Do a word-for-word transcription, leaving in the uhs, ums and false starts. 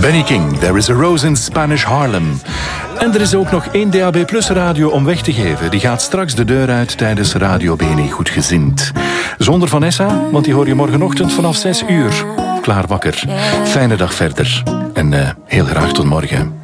Benny King, There is a Rose in Spanish Harlem. En er is ook nog één D A B Plus radio om weg te geven. Die gaat straks de deur uit tijdens Radio Beni Goedgezind. Zonder Vanessa, want die hoor je morgenochtend vanaf zes uur. Klaar wakker. Fijne dag verder. En uh, heel graag tot morgen.